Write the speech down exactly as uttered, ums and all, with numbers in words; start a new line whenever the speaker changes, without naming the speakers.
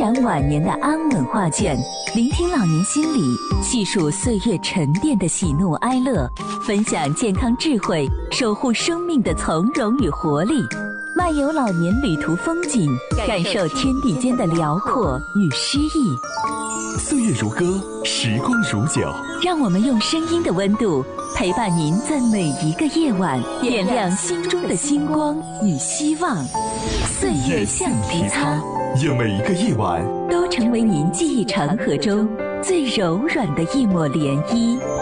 展晚年的安稳画卷，聆听老年心理，细数岁月沉淀的喜怒哀乐，分享健康智慧，守护生命的从容与活力。漫游老年旅途风景，感受天地间的辽阔与诗意。
岁月如歌，时光如酒，
让我们用声音的温度陪伴您在每一个夜晚，点亮心中的星光与希望。岁月橡皮擦，
愿每一个夜晚
都成为您记忆长河中最柔软的一抹涟漪。